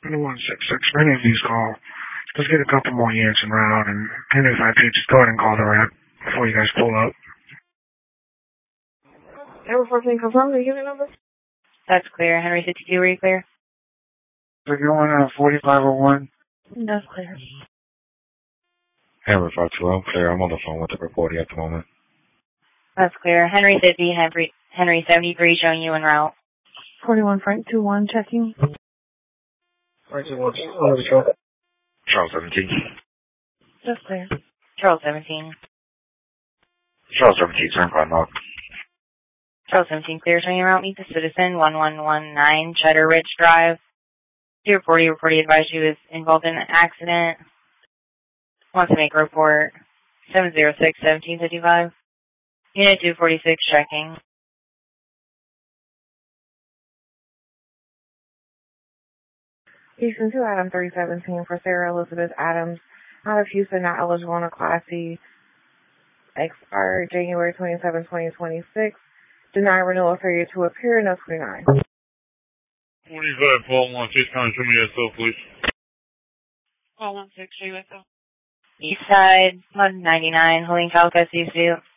166. Many of these call. Let's get a couple more units en route, and Henry 5P, just go ahead and call the rep before you guys pull up. Henry 14, confirm the unit number? That's clear. Henry 52, were you clear? So you're on 4501? That's clear. Henry 52, I'm clear. I'm on the phone with the reporter at the moment. That's clear. Henry 50, Henry 73, showing you en route. 41 Frank 21, checking. Frank 21, Charles 17. That's clear. Charles 17. Charles 17, turnpike knock. Charles 17, clear, showing you en route. Meet the citizen, 1119 Cheddar Ridge Drive. 240 reported advised you was involved in an accident. Wants to make a report. 706-1755. Unit 246, checking. Houston 2, Adam 317 for Sarah Elizabeth Adams, out of Houston, not eligible on a Class C, expired January 27, 2026. Deny renewal failure to appear, no 29. 45, Paul 16, show me yourself, please. Paul 16, show you yourself. East side, 199, holding Falco, CSU.